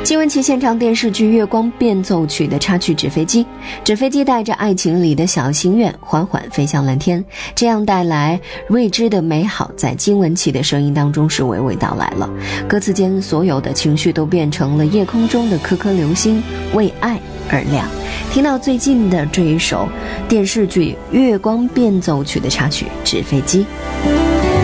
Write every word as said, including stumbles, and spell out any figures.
金玟岐献唱电视剧《月光变奏曲》的插曲《纸飞机》，纸飞机带着爱情里的小心愿缓缓飞向蓝天，这样带来未知的美好在金玟岐的声音当中是娓娓道来了。歌词间所有的情绪都变成了夜空中的颗颗流星，为爱而亮。听到最近的这一首电视剧《月光变奏曲》的插曲《纸飞机》。